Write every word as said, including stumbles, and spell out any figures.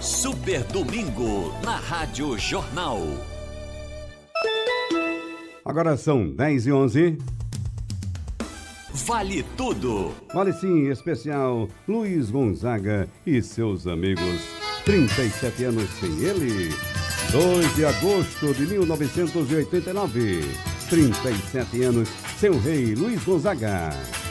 Super Domingo, na Rádio Jornal. Agora são dez e onze. Vale tudo. Vale sim, especial Luiz Gonzaga e seus amigos. trinta e sete anos sem ele. dois de agosto de mil novecentos e oitenta e nove. trinta e sete anos sem o rei Luiz Gonzaga.